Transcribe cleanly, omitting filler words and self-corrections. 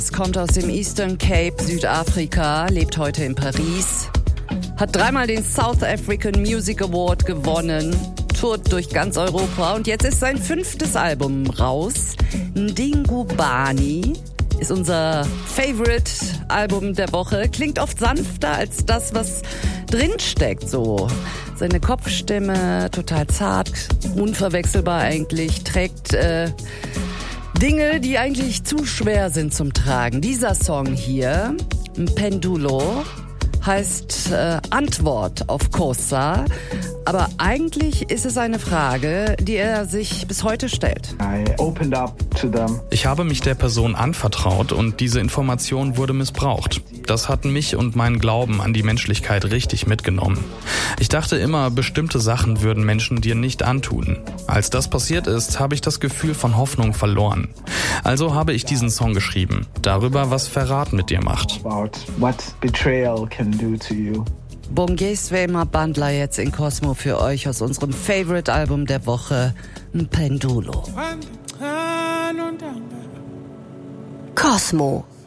Kommt aus dem Eastern Cape, Südafrika, lebt heute in Paris, hat 3-mal den South African Music Award gewonnen, tourt durch ganz Europa und jetzt ist sein 5. Album raus. Ndingubani ist unser Favorite-Album der Woche. Klingt oft sanfter als das, was drinsteckt, so. Seine Kopfstimme, total zart, unverwechselbar eigentlich, trägt Dinge, die eigentlich zu schwer sind zum Tragen. Dieser Song hier, Pendulo, heißt Antwort auf Xhosa. Aber eigentlich ist es eine Frage, die er sich bis heute stellt. Ich habe mich der Person anvertraut und diese Information wurde missbraucht. Das hat mich und meinen Glauben an die Menschlichkeit richtig mitgenommen. Ich dachte immer, bestimmte Sachen würden Menschen dir nicht antun. Als das passiert ist, habe ich das Gefühl von Hoffnung verloren. Also habe ich diesen Song geschrieben, darüber, was Verrat mit dir macht. Bongeswema Bandler jetzt in Cosmo für euch aus unserem Favorite-Album der Woche, Pendulo. Cosmo.